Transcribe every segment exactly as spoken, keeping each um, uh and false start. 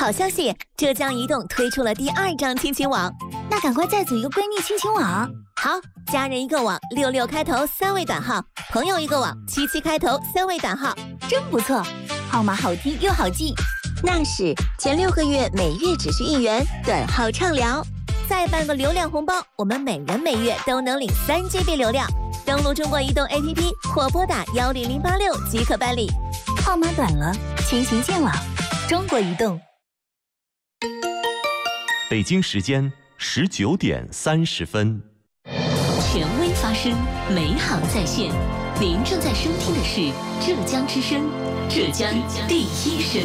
好消息，浙江移动推出了第二张亲情网， 那赶快再组一个闺蜜亲情网。 好，家人一个网，六六开头三位短号；朋友一个网，七七开头三位短号， 真不错，号码好听又好记。 那是前六个月每月只需一元，短号畅聊，再办个流量红包，我们每人每月都能领三 G B 流量。登录中国移动 A P P 或拨打幺零零八六即可办理。 号码短了，亲情见网，中国移动。 北京时间十九点三十分。 权威发声，美好在线。您正在收听的是浙江之声，浙江第一声。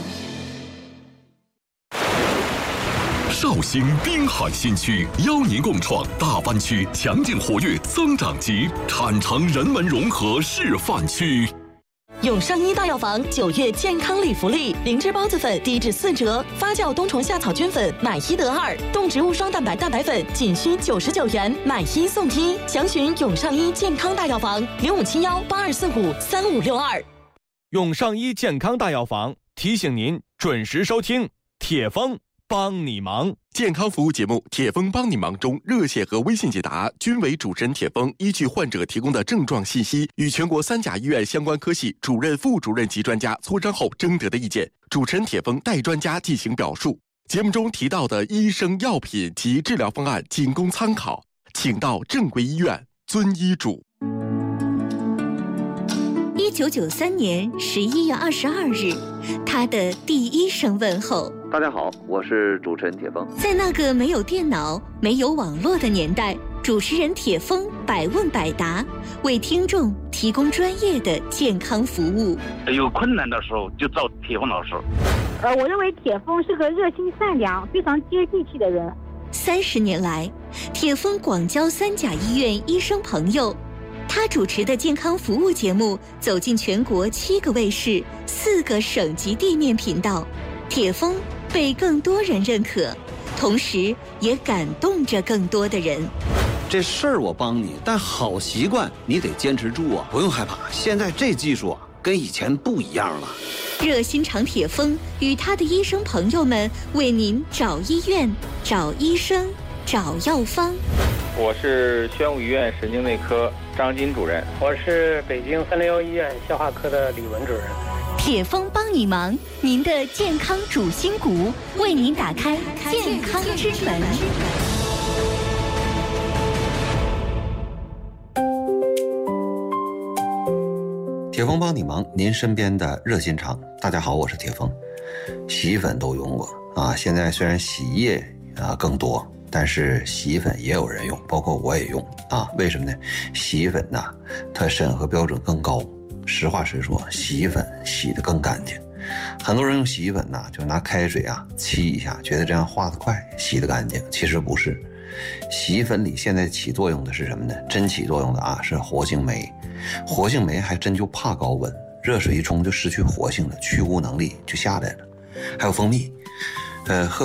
绍兴滨海新区邀您共创大湾区强劲活跃增长极产城人文融合示范区。 永上医大药房九月健康礼福利：灵芝孢子粉低至四折，发酵冬虫夏草菌粉买一得二，动植物双蛋白蛋白粉仅需九十九元，买一送一。详询永上医健康大药房零五七幺八二四五三五六二。 永上医健康大药房提醒您准时收听铁峰帮你忙健康服务节目《铁峰帮你忙》中，热线和微信解答均为主持人铁峰依据患者提供的症状信息，与全国三甲医院相关科系主任、副主任级专家磋商后征得的意见，主持人铁峰代专家进行表述。节目中提到的医生、药品及治疗方案仅供参考，请到正规医院遵医嘱。 一九九三年十一月二十二日，他的第一声问候。 大家好，我是主持人铁峰。 在那个没有电脑、没有网络的年代，主持人铁峰百问百答，为听众提供专业的健康服务。 有困难的时候就找铁峰老师。 呃，我认为铁峰是个热心善良、非常接地气的人。 三十年来，铁峰广交三甲医院医生朋友。他主持的健康服务节目走进全国七个卫视、四个省级地面频道，铁峰被更多人认可，同时也感动着更多的人。 这事儿我帮你，但好习惯你得坚持住啊！不用害怕，现在这技术啊，跟以前不一样了。 热心肠铁峰与他的医生朋友们为您找医院、找医生、找药方。 我是宣武医院神经内科张金主任。 我是北京三零幺医院消化科的李文主任。 铁峰帮你忙，您的健康主心骨，为您打开健康之门。 铁峰帮你忙，您身边的热心肠。大家好，我是铁峰。洗衣粉都用过啊，现在虽然洗衣液啊更多，但是洗衣粉也有人用，包括我也用啊。为什么呢？洗衣粉呐、啊，它审核标准更高。实话实说，洗衣粉洗得更干净。很多人用洗衣粉呐、啊，就拿开水啊沏一下，觉得这样化得快，洗得干净。其实不是，洗衣粉里现在起作用的是什么呢？真起作用的啊是活性酶。活性酶还真就怕高温，热水一冲就失去活性了，去污能力就下来了。还有蜂蜜，呃，喝